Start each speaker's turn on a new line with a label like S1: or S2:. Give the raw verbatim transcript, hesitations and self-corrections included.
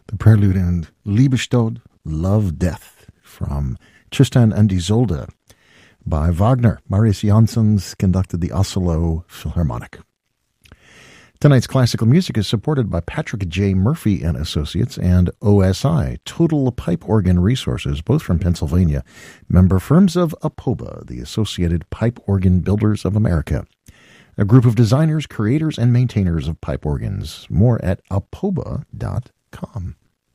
S1: The prelude and Liebestod, Love, Death, from Tristan and Isolde by Wagner. Marius Janssens conducted the Oslo Philharmonic. Tonight's classical music is supported by Patrick J. Murphy and Associates and O S I, Total Pipe Organ Resources, both from Pennsylvania, member firms of APOBA, the Associated Pipe Organ Builders of America, a group of designers, creators, and maintainers of pipe organs. More at apoba dot com.